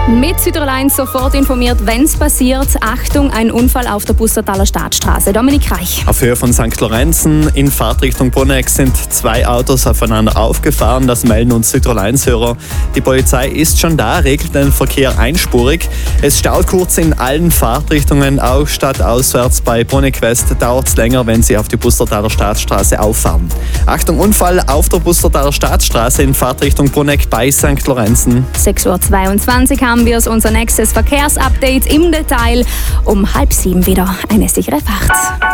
Mit Süderlines sofort informiert, wenn es passiert. Achtung, ein Unfall auf der Bussertaler Staatsstraße. Dominik Reich. Auf Höhe von St. Lorenzen in Fahrtrichtung Bruneck sind 2 Autos aufeinander aufgefahren. Das melden uns Süderlines-Hörer. Die Polizei ist schon da, regelt den Verkehr einspurig. Es staut kurz in allen Fahrtrichtungen, auch stadtauswärts bei Bruneck West dauert es länger, wenn Sie auf die Bussertaler Staatsstraße auffahren. Achtung, Unfall auf der Bussertaler Staatsstraße in Fahrtrichtung Bruneck bei St. Lorenzen. 6:22 Uhr haben wir unser nächstes Verkehrsupdate im Detail. Um 6:30 wieder eine sichere Fahrt.